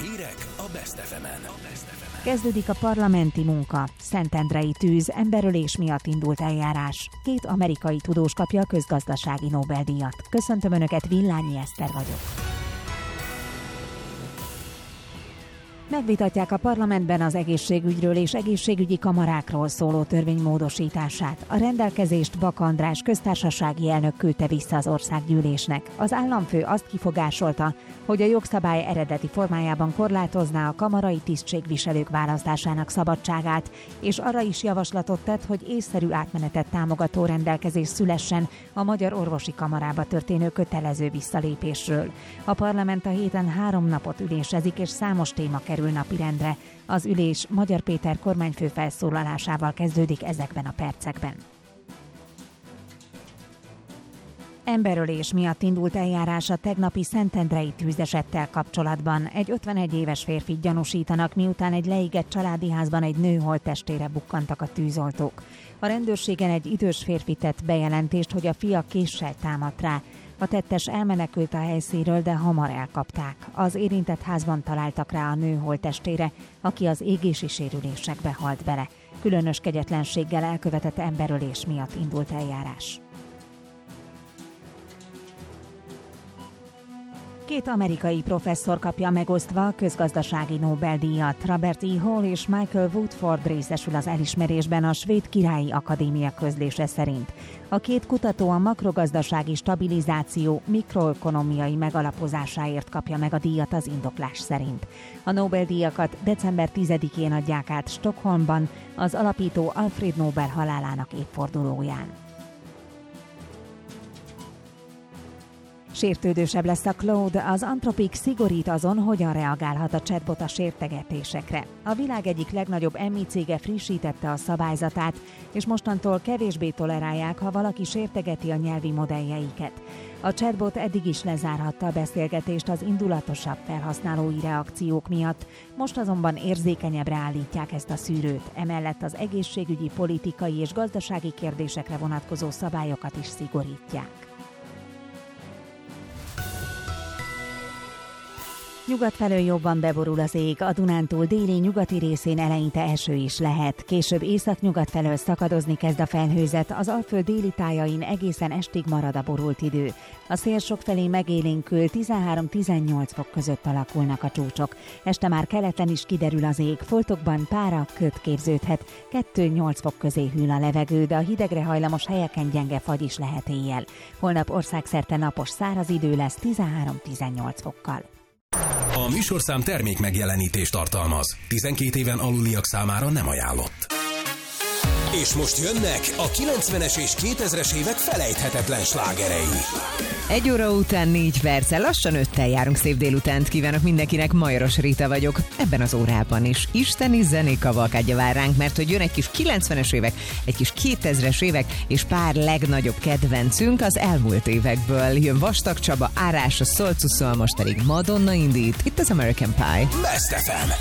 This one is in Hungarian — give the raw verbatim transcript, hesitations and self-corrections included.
Hírek a Best ef emen. Kezdődik a parlamenti munka. Szentendrei tűz, emberölés miatt indult eljárás. Két amerikai tudós kapja a közgazdasági Nobel-díjat. Köszöntöm Önöket, Villányi Eszter vagyok. Megvitatják a parlamentben az egészségügyről és egészségügyi kamarákról szóló törvény módosítását. A rendelkezést Bak András köztársasági elnök küldte vissza az országgyűlésnek. Az államfő azt kifogásolta, hogy a jogszabály eredeti formájában korlátozná a kamarai tisztségviselők választásának szabadságát, és arra is javaslatot tett, hogy észszerű átmenetet támogató rendelkezés szülessen a Magyar Orvosi Kamarába történő kötelező visszalépésről. A parlament a héten három napot ülésezik, és számos téma kerül napirendre. Az ülés Magyar Péter kormányfő felszólalásával kezdődik ezekben a percekben. Emberölés miatt indult eljárás a tegnapi szentendrei tűzesettel kapcsolatban. Egy ötvenegy éves férfit gyanúsítanak, miután egy leégett családi házban egy nő holttestére bukkantak a tűzoltók. A rendőrségen egy idős férfi tett bejelentést, hogy a fia késsel támadt rá. A tettes elmenekült a helyszínről, de hamar elkapták. Az érintett házban találtak rá a nő holttestére, aki az égési sérülésekbe halt bele. Különös kegyetlenséggel elkövetett emberölés miatt indult eljárás. Két amerikai professzor kapja megosztva a közgazdasági Nobel-díjat. Robert E. Hall és Michael Woodford részesül az elismerésben a Svéd Királyi Akadémia közlése szerint. A két kutató a makrogazdasági stabilizáció mikroökonomiai megalapozásáért kapja meg a díjat az indoklás szerint. A Nobel-díjakat december tizedikén adják át Stockholmban az alapító Alfred Nobel halálának évfordulóján. Sértődősebb lesz a Claude, az Anthropic szigorít azon, hogyan reagálhat a chatbot a sértegetésekre. A világ egyik legnagyobb em i cége frissítette a szabályzatát, és mostantól kevésbé tolerálják, ha valaki sértegeti a nyelvi modelljeiket. A chatbot eddig is lezárhatta a beszélgetést az indulatosabb felhasználói reakciók miatt, most azonban érzékenyebbre állítják ezt a szűrőt, emellett az egészségügyi, politikai és gazdasági kérdésekre vonatkozó szabályokat is szigorítják. Nyugat felől jobban beborul az ég, a Dunántúl déli nyugati részén eleinte eső is lehet. Később északnyugat felől szakadozni kezd a felhőzet, az Alföld déli tájain egészen estig marad a borult idő. A szél sokfelé megélénkül, tizenhárom-tizennyolc fok között alakulnak a csúcsok. Este már keleten is kiderül az ég, foltokban pára, köd képződhet, kettő-nyolc fok közé hűl a levegő, de a hidegre hajlamos helyeken gyenge fagy is lehet éjjel. Holnap országszerte napos száraz idő lesz tizenhárom-tizennyolc fokkal. A műsorszám termék megjelenítést tartalmaz. tizenkét éven aluliak számára nem ajánlott. És most jönnek a kilencvenes és kétezres évek felejthetetlen slágerei. Egy óra után négy perccel, lassan öttel járunk, szép délutánt kívánok mindenkinek, Majoros Rita vagyok. Ebben az órában is isteni zenék kavalkádja vár ránk, mert hogy jön egy kis kilencvenes évek, egy kis kétezres évek, és pár legnagyobb kedvencünk az elmúlt évekből. Jön Vastag Csaba, Árás, a Szolcuszol, most pedig Madonna indít. Itt az American Pie. Best ef em.